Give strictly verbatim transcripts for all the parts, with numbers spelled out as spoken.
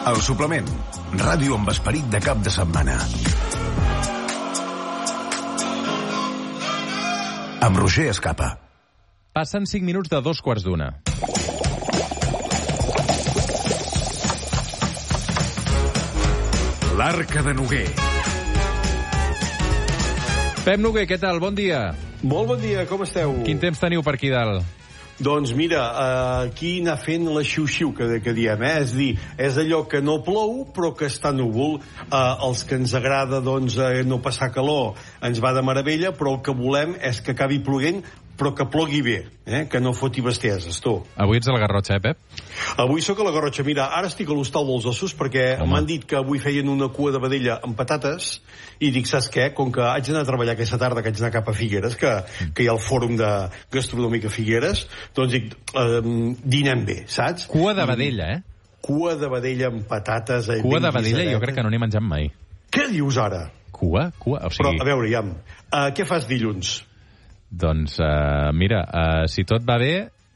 El suplement. Ràdio amb esperit de cap de setmana. Amb Roger Escapa. Passen cinc minuts de dos quarts d'una. L'Arca de Noguer. Pep Noguer, què tal? Bon dia. Molt bon dia, com esteu? Quin temps teniu per aquí dalt? Doncs mira, uh, aquí anar fent la xiu-xiu que, que diem, eh? És dir, és allò que no plou però que està núvol. Uh, els que ens agrada doncs, uh, no passar calor ens va de meravella, però el que volem és que acabi ploguent però que plogui bé, eh? Que no foti bestieses, tu. Avui ets a la Garrotxa, eh, Pep? Avui sóc a la Garrotxa. Mira, ara estic a l'Hostal dels Ossos perquè m'han dit que avui feien una cua de vedella amb patates i dic, saps què? Com que haig d'anar a treballar aquesta tarda, que haig d'anar cap a Figueres, que, que hi ha el fòrum de gastronòmic a Figueres, doncs dic, eh, dinem bé, saps? Cua de vedella, eh? Cua de vedella amb patates. Eh, cua de vedella jo crec que no n'he menjat mai. Què dius ara? Cua? Cua? O sigui... Però, a veure, Iam, uh, què fas dilluns? Doncs, uh, mira, uh, si tot va bé,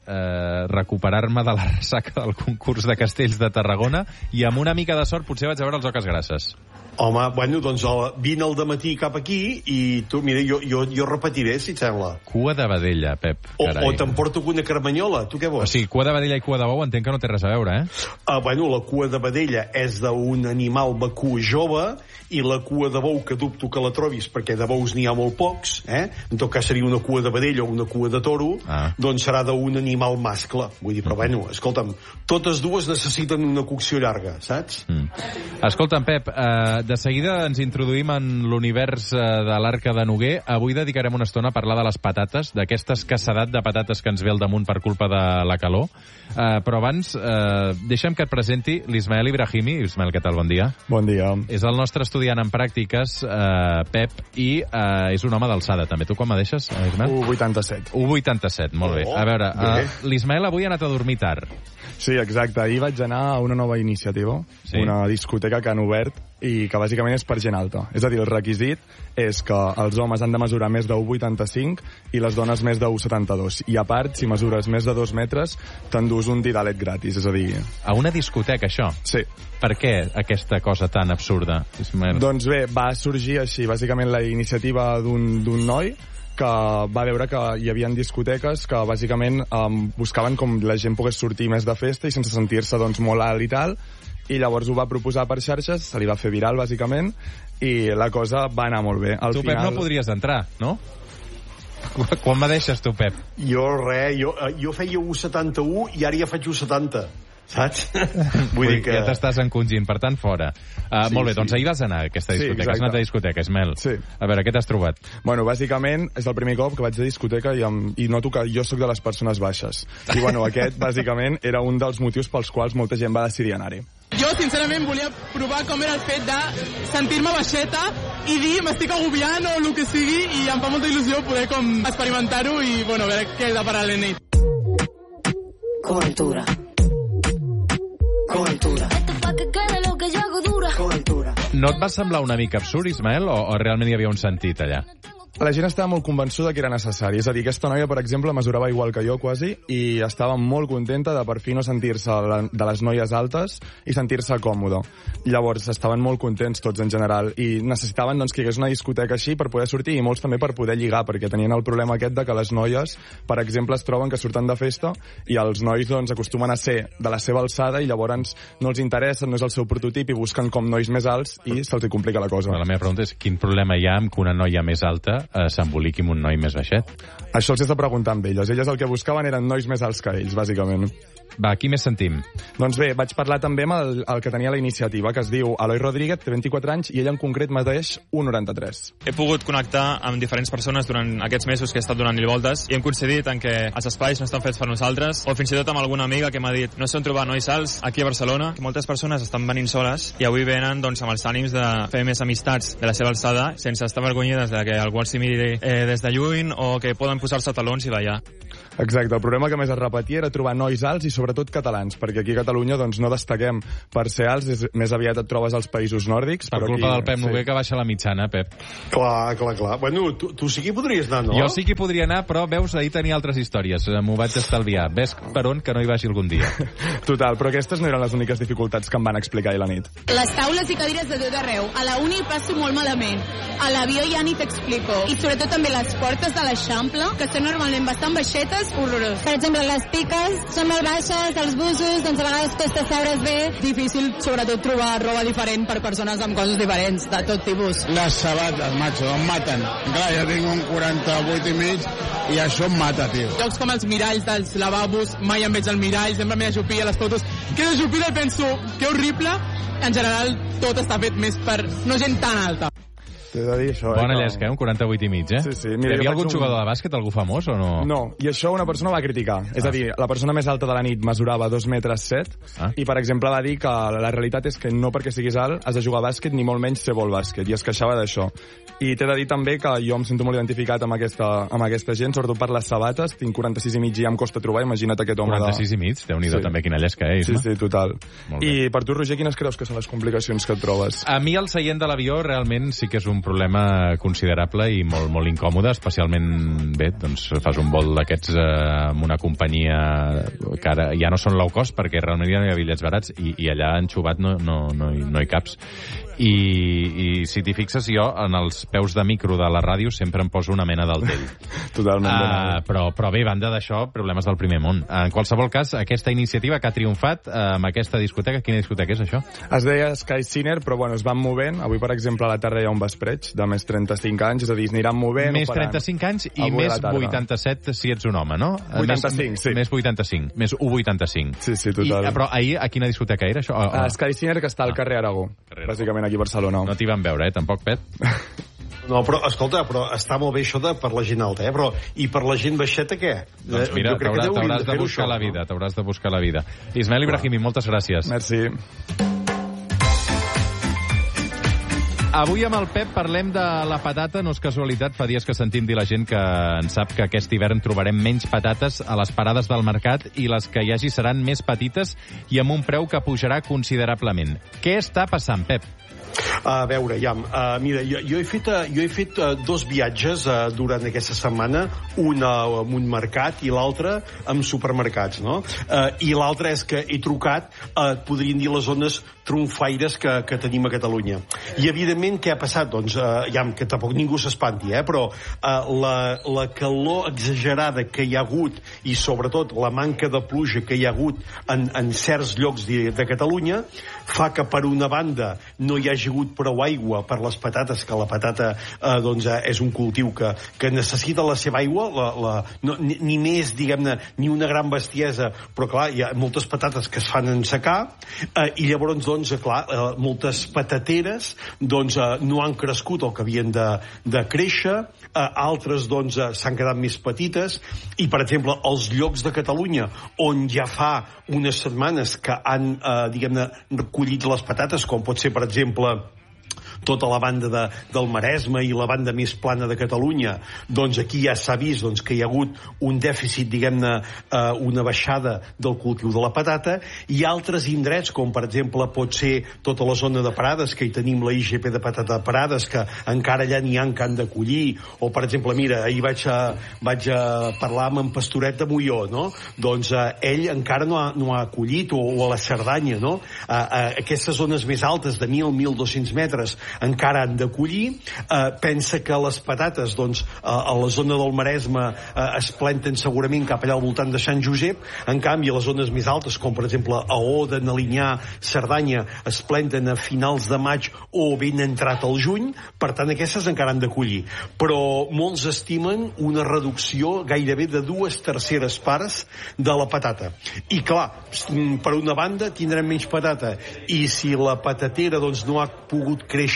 uh, recuperar-me de la ressaca del concurs de castells de Tarragona i amb una mica de sort potser vaig a veure els Oques Grasses. Home, bueno, doncs vine al dematí cap aquí i tu, mira, jo, jo, jo repetiré, si et sembla. Cua de vedella, Pep. O, o t'emporto una carmanyola, tu què vols? O sigui, cua de vedella i cua de bou entenc que no té res a veure, eh? Uh, bueno, la cua de vedella és d'un animal vacú jove i la cua de bou, que dubto que la trobis, perquè de bous n'hi ha molt pocs, eh? En tot cas seria una cua de vedella o una cua de toro, ah. Doncs serà d'un animal mascle. Vull dir, però bueno, escolta'm, totes dues necessiten una cocció llarga, saps? Mm. Escolta'm, Pep, eh, de seguida ens introduïm en l'univers eh, de l'Arca de Noguer. Avui dedicarem una estona a parlar de les patates, d'aquesta escassedat de patates que ens ve al damunt per culpa de la calor. Eh, però abans, eh, deixa'm que et presenti l'Ismael Ibrahimi. Ismael, què tal? Bon dia. Bon dia. És el nostre estudiant en pràctiques, eh, Pep, i eh, és un home d'alçada, també. Tu quan me deixes, Ismael? u vuitanta-set. u vuitanta-set, molt bé. A veure, eh, l'Ismael avui ha anat a dormir tard. Sí, exacte. Ahir vaig anar a una nova iniciativa, sí. Una discoteca que han obert i que bàsicament és per gent alta. És a dir, el requisit és que els homes han de mesurar més de u vuitanta-cinc i les dones més de u setanta-dos. I a part, si mesures més de dos metres, t'endús un didalet gratis, és a dir... A una discoteca, això? Sí. Per què aquesta cosa tan absurda, Ismael? Doncs bé, va sorgir així, bàsicament la iniciativa d'un d'un noi que va veure que hi havia discoteques que bàsicament um, buscaven com la gent pogués sortir més de festa i sense sentir-se doncs, molt alt i tal, i llavors ho va proposar per xarxes, se li va fer viral bàsicament, i la cosa va anar molt bé. Al tu, final... Pep, no podries entrar, no? Quan me deixes tu, Pep? Jo res, jo, jo feia u setanta-u i ara ja faig u setanta. Saps? Vull dir que... Ja t'estàs encongint, per tant, fora. Uh, sí, molt bé, sí. Doncs ahir vas anar a aquesta discoteca. Sí, has anat a discoteca, Ismael. Sí. A veure, què t'has trobat? Bueno, bàsicament, és el primer cop que vaig a discoteca i, em, i noto que jo sóc de les persones baixes. I, bueno, aquest, bàsicament, era un dels motius pels quals molta gent va decidir anar-hi. Jo, sincerament, volia provar com era el fet de sentir-me baixeta i dir m'estic agobiant o el que sigui, i em fa molta il·lusió poder com experimentar-ho i, bueno, a veure què depara la nit. Coventura. Coventura. Coventura. No et va semblar una mica absurd, Ismael, o, o realment hi havia un sentit allà? La gent estava molt convençuda que era necessari. És a dir, aquesta noia, per exemple, mesurava igual que jo, quasi, i estava molt contenta de per fi no sentir-se de les noies altes i sentir-se còmoda. Llavors, estaven molt contents tots en general i necessitaven doncs, que hi hagués una discoteca així per poder sortir i molts també per poder lligar, perquè tenien el problema aquest de que les noies, per exemple, es troben que surten de festa i els nois doncs, acostumen a ser de la seva alçada i llavors no els interessa, no és el seu prototip i busquen com nois més alts i se'ls complica la cosa. La meva pregunta és quin problema hi ha amb que una noia més alta eh, s'emboliqui amb un noi més baixet? Això els has de preguntar amb elles. Elles el que buscaven eren nois més alts que ells, bàsicament. Va, qui més sentim? Doncs bé, vaig parlar també amb el, el que tenia la iniciativa, que es diu Eloi Rodríguez, té vint-i-quatre anys, i ell en concret mateix un noranta-tres. He pogut connectar amb diferents persones durant aquests mesos que he estat donant-li voltes i hem coincidit en que els espais no estan fets per nosaltres, o fins i tot amb alguna amiga que m'ha dit no sé on trobar nois alts aquí a Barcelona, que moltes persones estan venint soles i avui venen doncs, amb els ànims de fer més amistats de la seva alçada sense estar vergonyades de que algú els hi miri eh, des de lluny o que poden posar-se talons i ballar. Exacte, el problema que més es repetia era trobar nois alts i sobretot catalans, perquè aquí a Catalunya doncs, no destaquem per ser alts, és, més aviat et trobes als països nòrdics. Per però culpa aquí, del Pep Noguer, sí. que baixa la mitjana, Pep. Clar, clar, clar. Bueno, tu, tu sí que hi podries anar, no? Jo sí que hi podria anar, però veus, ahir tenia altres històries. M'ho vaig estalviar. Ves per on que no hi vagi algun dia. Total, però aquestes no eren les úniques dificultats que em van explicar ahir a la nit. Les taules i cadires de tot arreu. A la uni passo molt malament. A l'avió ja ni t'explico. I sobretot també les portes de l'Eixample, que són normalment bastant baixetes, horrorós. Per exemple, les piques són molt baixes, els busos, doncs a vegades costa seure's bé. Difícil, sobretot, trobar roba diferent per persones amb coses diferents, de tot tipus. Les sabates, macho, em maten. Clar, jo tinc un quaranta-vuit i mig i això em mata, tio. Llocs com els miralls dels lavabos, mai em veig al mirall, sempre m'he ajupir a les fotos. Quedo ajupida i penso, que horrible. En general, tot està fet més per no gent tan alta. T'he de dir això, Bona eh, llesca, eh? Un quaranta-vuit i mig, eh? Sí, sí. Mira, Hi havia jo algun faig un- jugador de bàsquet, algú famós, o no? No, i això una persona va criticar. És a dir, la persona més alta de la nit mesurava dos metres set Ah. i, per exemple, va dir que la realitat és que no perquè siguis alt has de jugar a bàsquet ni molt menys ser vol bàsquet, i es queixava d'això. I t'he de dir també que jo em sento molt identificat amb aquesta, amb aquesta gent, sobretot per les sabates. Tinc quaranta-sis i mig i ja em costa trobar, imagina't aquest home quaranta-sis de... i mig? Déu-n'hi-do, Sí. també, quina llesca, eh, Sí, Isma? sí, total. Molt bé. I per tu, Roger, quines creus que són les complicacions que et trobes? A mi el seient de l'avió realment sí que és un problema considerable i molt, molt incòmode, especialment, bé, doncs fas un vol d'aquests eh, amb una companyia que ara ja no són low cost perquè realment ja no hi ha bitllets barats i, i allà enxuvat no, no, no, hi, no hi caps. I, i si t'hi fixes, jo en els peus de micro de la ràdio sempre em poso una mena del tell. Totalment. Uh, però, però bé, banda d'això, problemes del primer món. Uh, en qualsevol cas, aquesta iniciativa que ha triomfat uh, amb aquesta discoteca, quina discoteca és això? Es deia Sky Ciner, però bueno, es van movent. Avui, per exemple, a la tarda hi ha un vespreig de més trenta-cinc anys, és a dir, es aniran movent. Més trenta-cinc anys i Avui a la més tarda. vuitanta-set si ets un home, no? vuitanta-cinc, més, sí. Més vuitanta-cinc, més u vuitanta-cinc. Sí, sí, total. I, però ahir a quina discoteca era això? O, o... Uh, Sky Ciner, que està al carrer Aragó, Carrer Aragó. bàsicament aquí a Barcelona. No t'hi van veure, eh? Tampoc, Pet? No, però, escolta, però està molt bé això de per la gent alta, eh? Però, i per la gent baixeta, què? Doncs mira, Jo crec que t'hauràs hauríem t'hauràs de fer-ho buscar això, la no? vida, t'hauràs de buscar la vida. Ismael Ibrahimi, moltes gràcies. Merci. Avui amb el Pep parlem de la patata, no és casualitat, fa dies que sentim dir la gent que en sap que aquest hivern trobarem menys patates a les parades del mercat i les que hi hagi seran més petites i amb un preu que pujarà considerablement. Què està passant, Pep? A veure, ja, uh, mira, jo, jo he fet, uh, jo he fet uh, dos viatges uh, durant aquesta setmana, un uh, amb un mercat i l'altre amb supermercats, no? Uh, I l'altre és que he trucat, uh, podrien dir les zones trumfaires que, que tenim a Catalunya. I, evidentment, què ha passat? Doncs, uh, ja, que tampoc ningú s'espanti, eh? Però uh, la, la calor exagerada que hi ha hagut i, sobretot, la manca de pluja que hi ha hagut en, en certs llocs de, de Catalunya fa que, per una banda, no hi hagi hagut prou aigua per les patates, que la patata eh, doncs, eh, és un cultiu que, que necessita la seva aigua, la, la, no, ni, ni més, diguem-ne, ni una gran bestiesa, però clar, hi ha moltes patates que es fan en secà, eh, i llavors, doncs, clar, eh, moltes patateres doncs, eh, no han crescut el que havien de, de créixer, eh, altres doncs, eh, s'han quedat més petites, i, per exemple, els llocs de Catalunya on ja fa unes setmanes que han, eh, diguem-ne, recollit les patates, com pot ser, per exemple, tota la banda de, del Maresme i la banda més plana de Catalunya, doncs aquí ja s'ha vist doncs, que hi ha hagut un dèficit, diguem-ne, eh, una baixada del cultiu de la patata, i altres indrets, com per exemple pot ser tota la zona de Parades, que hi tenim la I G P de patata de Parades, que encara allà n'hi ha que han de collir, o per exemple, mira, ahir vaig a, vaig a parlar amb en Pastoret de Molló, no? Doncs eh, ell encara no ha, no ha collit, o, o a la Cerdanya, no? Eh, eh, aquestes zones més altes, de mil a mil dos-cents metres, encara han de collir. Eh, pensa que les patates, doncs, eh, a la zona del Maresme eh, es planten segurament cap allà al voltant de Sant Josep, en canvi a les zones més altes, com per exemple a Oda, Nalinyà, Cerdanya, es planten a finals de maig o ben entrat al juny, per tant aquestes encara han de collir. Però molts estimen una reducció gairebé de dues terceres parts de la patata. I clar, per una banda tindrem menys patata, i si la patatera doncs, no ha pogut créixer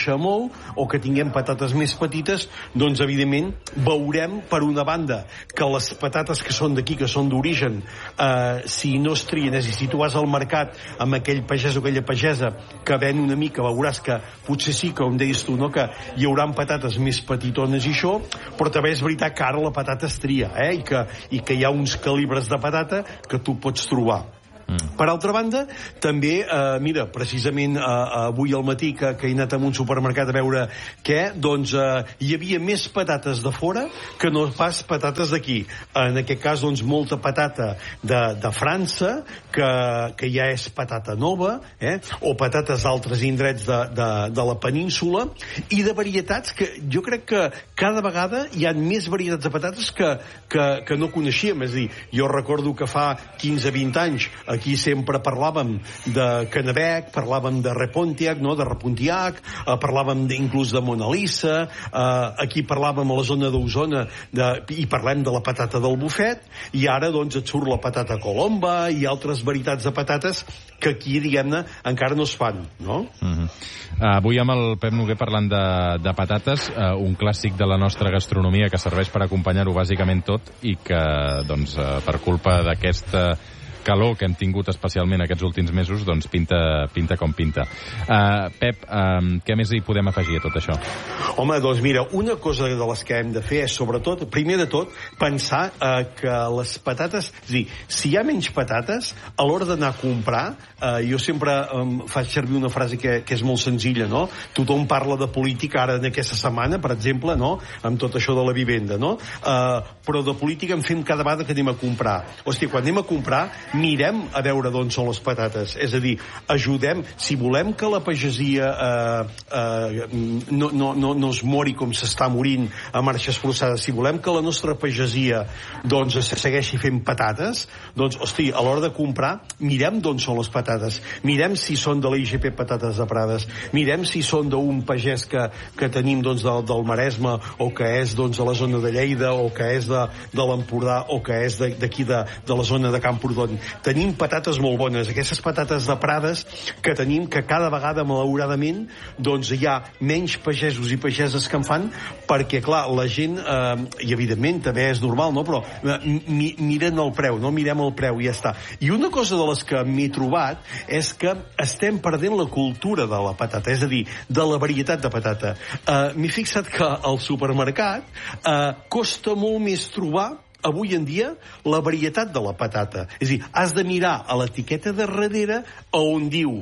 créixer molt o que tinguem patates més petites, doncs evidentment veurem per una banda que les patates que són d'aquí, que són d'origen, eh, si no es trien, és a dir, si tu vas al mercat amb aquell pagès o aquella pagesa que ven una mica, veuràs que potser sí, com deies tu, no? Que hi haurà patates més petitones i això, però també és veritat que ara la patata es tria, eh? I que, i que hi ha uns calibres de patata que tu pots trobar. Mm. Per altra banda, també, eh, mira, precisament eh, avui al matí que, que he anat a un supermercat a veure què, doncs eh, hi havia més patates de fora que no pas patates d'aquí. En aquest cas, doncs, molta patata de, de França, que, que ja és patata nova, eh, o patates d'altres indrets de, de, de la península, i de varietats que jo crec que cada vegada hi ha més varietats de patates que, que, que no coneixíem. És a dir, jo recordo que fa quinze vint anys aquí sempre parlàvem de Canabec, parlàvem de Repontiac, no? de Repontiac, eh, parlàvem de, inclús de Mona Lisa, eh, aquí parlàvem a la zona d'Osona de, i parlem de la patata del bufet, i ara doncs et surt la patata colomba i altres varietats de patates que aquí, diguem-ne, encara no es fan, no? Mm-hmm. uh, avui amb el Pep Noguer parlant de, de patates, uh, un clàssic de la nostra gastronomia que serveix per acompanyar-ho bàsicament tot i que, doncs, uh, per culpa d'aquesta calor que hem tingut especialment aquests últims mesos, doncs pinta, pinta com pinta. Uh, Pep, uh, què més hi podem afegir a tot això? Home, doncs mira, una cosa de les que hem de fer és, sobretot, primer de tot, pensar uh, que les patates... És a dir, si hi ha menys patates, a l'hora d'anar a comprar, uh, jo sempre um, faig servir una frase que, que és molt senzilla, no? Tothom parla de política ara en aquesta setmana, per exemple, no? Amb tot això de la vivenda, no? Uh, però de política en fem cada vegada que anem a comprar. Hòstia, quan anem a comprar, mirem a veure d'on són les patates. És a dir, ajudem, si volem que la pagesia eh, eh, no, no, no, no es mori com s'està morint a marxes forçades, si volem que la nostra pagesia doncs se segueixi fent patates, doncs, hosti, a l'hora de comprar, mirem d'on són les patates, mirem si són de la I G P Patates de Prades, mirem si són d'un pagès que, que tenim doncs, del, del Maresme, o que és doncs, de la zona de Lleida, o que és de, de l'Empordà, o que és d'aquí de, de la zona de Camprodon. Tenim patates molt bones, aquestes patates de Prades que tenim, que cada vegada, malauradament, doncs hi ha menys pagesos i pageses que en fan, perquè, clar, la gent, eh, i evidentment també és normal, no? Però mi, miren el preu, no? Mirem el preu i ja està. I una cosa de les que m'he trobat és que estem perdent la cultura de la patata, és a dir, de la varietat de patata. Eh, m'he fixat que al supermercat eh, costa molt més trobar avui en dia la varietat de la patata. És a dir, has de mirar a l'etiqueta de darrere on diu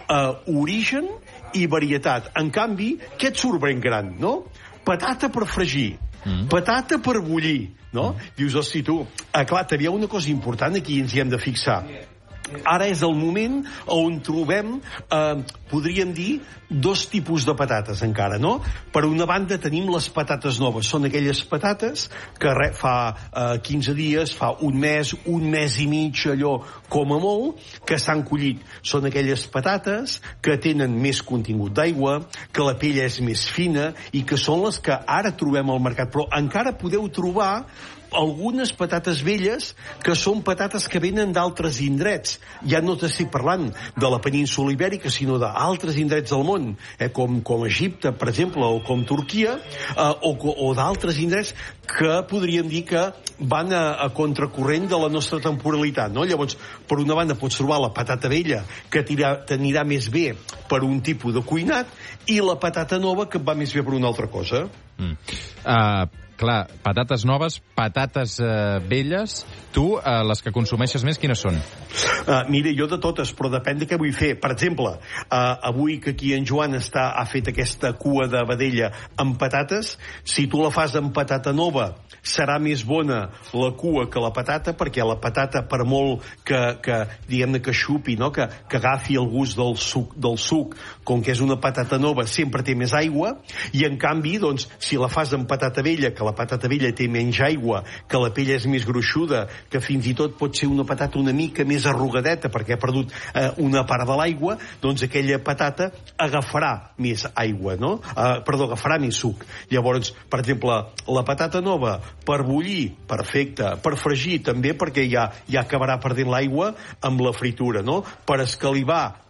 eh, origen i varietat. En canvi, què et surt ben gran, no? Patata per fregir, mm. patata per bullir, no? Mm. Dius, hosti, tu, eh, clar, també hi ha una cosa important aquí, ens hi hem de fixar. Ara és el moment on trobem, eh, podríem dir, dos tipus de patates encara, no? Per una banda tenim les patates noves. Són aquelles patates que re, fa eh, quinze dies, fa un mes, un mes i mig, allò com a molt, que s'han collit. Són aquelles patates que tenen més contingut d'aigua, que la pell és més fina i que són les que ara trobem al mercat. Però encara podeu trobar algunes patates velles que són patates que venen d'altres indrets. Ja no t'estic parlant de la península ibèrica, sinó d'altres indrets del món, eh, com, com Egipte, per exemple, o com Turquia, eh, o, o d'altres indrets que podríem dir que van a, a contracorrent de la nostra temporalitat, no? Llavors, per una banda pots trobar la patata vella, que t'anirà més bé per un tipus de cuinat, i la patata nova, que va més bé per una altra cosa. Mm. Uh... Clar, patates noves, patates eh, velles. Tu, eh, les que consumeixes més, quines són? Uh, mira, jo de totes, però depèn de què vull fer. Per exemple, uh, avui que aquí en Joan està, ha fet aquesta cua de vedella amb patates, si tu la fas amb patata nova, serà més bona la cua que la patata, perquè la patata, per molt que, que diguem-ne, que xupi, no? que, que agafi el gust del suc, del suc, com que és una patata nova, sempre té més aigua, i en canvi, doncs, si la fas amb patata vella, que la patata vella té menys aigua, que la pell és més gruixuda, que fins i tot pot ser una patata una mica més arrugadeta perquè ha perdut eh, una part de l'aigua, doncs aquella patata agafarà més aigua, no? Eh, perdó, agafarà més suc. Llavors, per exemple, la patata nova, per bullir, perfecte. Per fregir, també, perquè ja, ja acabarà perdent l'aigua amb la fritura, no? Per escalivar,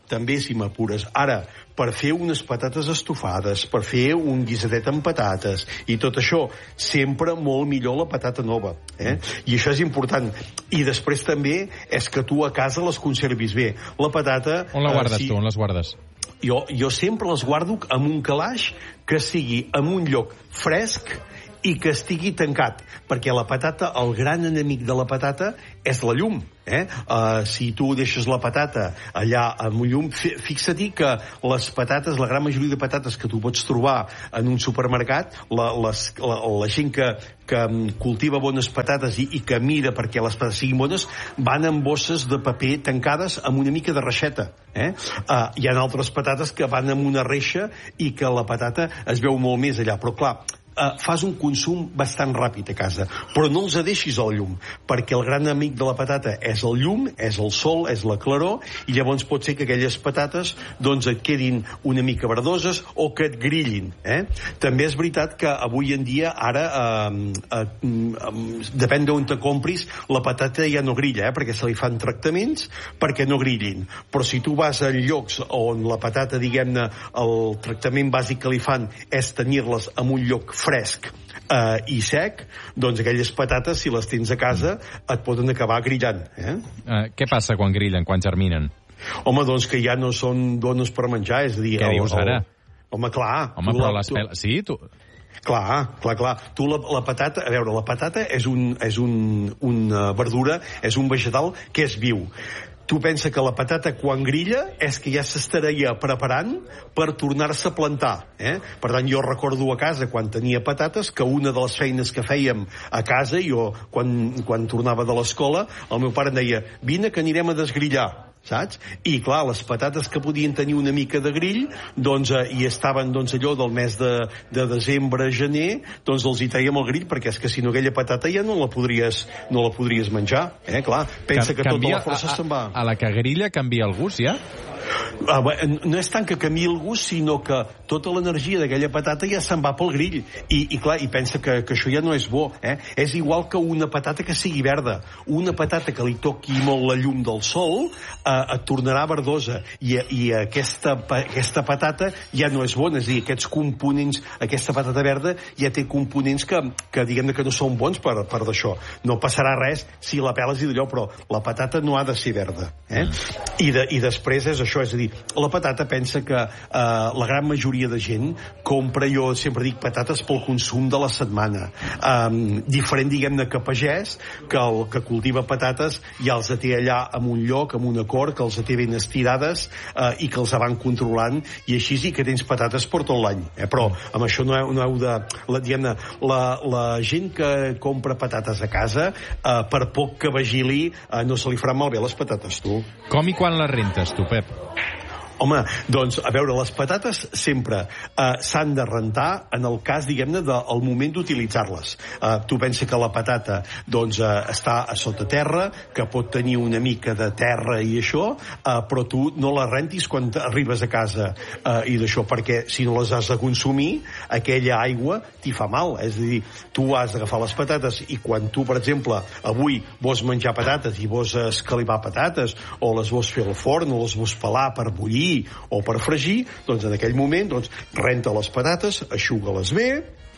també, si m'apures. Ara, per fer unes patates estofades, per fer un guisadet amb patates, i tot això, sempre molt millor la patata nova. Eh? I això és important. I després també és que tu a casa les conservis bé. La patata... On la guardes, eh, si... tu? On les guardes? Jo, jo sempre les guardo en un calaix que sigui en un lloc fresc i que estigui tancat, perquè la patata, el gran enemic de la patata és la llum. Eh? Uh, si tu deixes la patata allà amb llum, fixa-t'hi que les patates, la gran majoria de patates que tu pots trobar en un supermercat, la, les, la, la gent que, que cultiva bones patates i, i que mira perquè les patates siguin bones, van en bosses de paper tancades amb una mica de reixeta. Eh? Uh, hi ha altres patates que van amb una reixa i que la patata es veu molt més allà, però clar, Uh, fas un consum bastant ràpid a casa, però no els deixis al llum, perquè el gran amic de la patata és el llum, és el sol, és la claror, i llavors pot ser que aquelles patates doncs et quedin una mica verdoses o que et grillin. Eh? També és veritat que avui en dia, ara, uh, uh, uh, depèn d'on te compris, la patata ja no grilla, eh? perquè se li fan tractaments perquè no grillin. Però si tu vas a llocs on la patata, diguem-ne, el tractament bàsic que li fan és tenir-les en un lloc fresc eh, i sec, doncs aquelles patates, si les tens a casa, et poden acabar grillant. Eh? Uh, què passa quan grillen, quan germinen? Home, doncs que ja no són dones per menjar, és a dir... Què dius ara? El, home, clar... Home, però les peles... Sí, tu... Clar, clar, clar. Tu la, la patata... A veure, la patata és, un, és un, una verdura, és un vegetal que és viu. Tu pensa que la patata, quan grilla, és que ja s'estaria preparant per tornar-se a plantar. Eh? Per tant, jo recordo a casa, quan tenia patates, que una de les feines que fèiem a casa, jo, quan, quan tornava de l'escola, el meu pare em deia, vine que anirem a desgrillar. Saps? I, clar, les patates que podien tenir una mica de grill, doncs, eh, i estaven, doncs, allò del mes de, de desembre, gener, doncs els hi traiem el grill, perquè és que si no aquella patata ja no la podries, no la podries menjar, eh, clar. Pensa que canvia, tota la força se'n va. A, a la que grilla canvia el gust, ja? Ah, bé, no és tant que canvia el gust, sinó que tota l'energia d'aquella patata ja se'n va pel grill. I, i clar, i pensa que, que això ja no és bo. Eh? És igual que una patata que sigui verda. Una patata que li toqui molt la llum del sol eh, et tornarà verdosa. I, i aquesta, aquesta patata ja no és bona. És a dir, aquests components, aquesta patata verda ja té components que, que diguem que no són bons per, per d'això. No passarà res si la peles i d'allò, però la patata no ha de ser verda. Eh? I, de, I després és això. És a dir, la patata pensa que eh, la gran majoria de gent compra, jo sempre dic, patates pel consum de la setmana. Um, diferent, diguem-ne, que pagès, que el que cultiva patates ja els té allà en un lloc, en un acord, que els té ben estirades eh, i que els van controlant, i així sí que tens patates per tot l'any. Eh? Però amb això no heu, no heu de... La, diguem-ne, la, la gent que compra patates a casa, eh, per poc que vigili, eh, no se li faran malbé les patates, tu. Com i quan les rentes, tu, Pep? Home, doncs, a veure, les patates sempre eh, s'han de rentar en el cas, diguem-ne, del moment d'utilitzar-les. Eh, tu pensa que la patata, doncs, eh, està a sota terra, que pot tenir una mica de terra i això, eh, però tu no la rentis quan arribes a casa eh, i d'això, perquè si no les has de consumir, aquella aigua t'hi fa mal. És a dir, tu has d'agafar les patates i quan tu, per exemple, avui vols menjar patates i vols escalivar patates, o les vols fer al forn, o les vols pelar per bullir, o per fregir, doncs en aquell moment doncs, renta les patates, eixuga-les bé,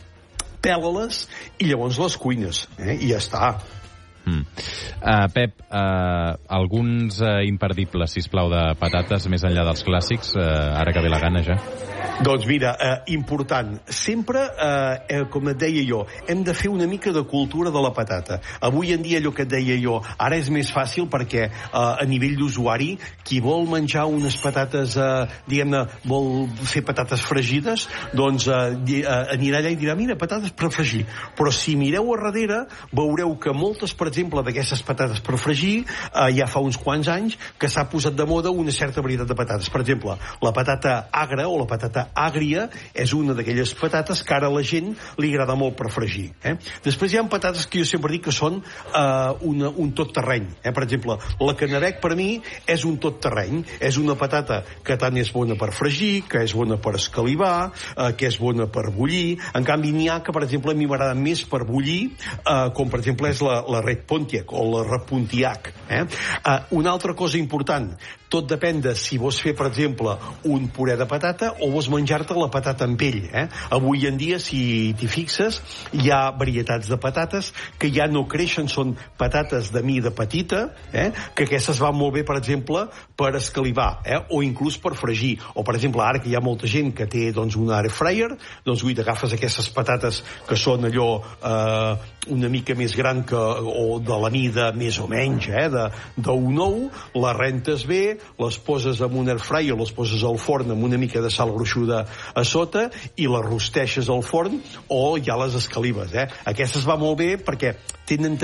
pela-les i llavors les cuines, eh? I ja està. Mm. Uh, Pep, uh, alguns uh, imperdibles, sisplau, de patates, més enllà dels clàssics, uh, ara que ve la gana ja. Doncs mira, eh, important, sempre, eh, eh, com et deia jo, hem de fer una mica de cultura de la patata. Avui en dia, allò que et deia jo, ara és més fàcil perquè eh, a nivell d'usuari, qui vol menjar unes patates, eh, diguem-ne, vol fer patates fregides, doncs eh, anirà allà i dirà, mira, patates per fregir. Però si mireu a darrere, veureu que moltes, per exemple, d'aquestes patates per fregir, eh, ja fa uns quants anys que s'ha posat de moda una certa varietat de patates. Per exemple, la patata agra o la patata àgria és una d'aquelles patates que ara a la gent li agrada molt per fregir. Eh? Després hi ha patates que jo sempre dic que són eh, una, un tot terreny. Eh? Per exemple, la canabec per mi és un tot terreny. És una patata que tant és bona per fregir, que és bona per escalivar, eh, que és bona per bullir. En canvi, n'hi ha que, per exemple, a mi m'agrada més per bullir, eh, com per exemple és la, la red aquest Pontiac o la Repuntiac. Eh? Uh, una altra cosa important, tot depèn de si vols fer, per exemple, un puré de patata o vols menjar-te la patata amb pell. Eh? Avui en dia, si t'hi fixes, hi ha varietats de patates que ja no creixen, són patates de mida petita, eh? que aquestes van molt bé, per exemple, per escalivar, eh? o inclús per fregir. O, per exemple, ara que hi ha molta gent que té doncs, un air fryer, doncs ui, t'agafes aquestes patates que són allò eh, una mica més gran que, o de la mida més o menys eh, d'un ou, les rentes bé, les poses en un air fryer, les poses al forn amb una mica de sal gruixuda a sota i les rosteixes al forn o ja les escalives. Eh? Aquestes va molt bé perquè tenen